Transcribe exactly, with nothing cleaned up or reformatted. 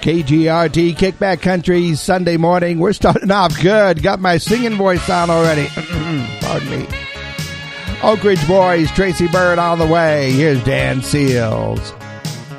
K G R T Kickback Country Sunday morning. We're starting off good. Got my singing voice on already. Pardon me. Oak Ridge Boys, Tracy Bird on the way. Here's Dan Seals.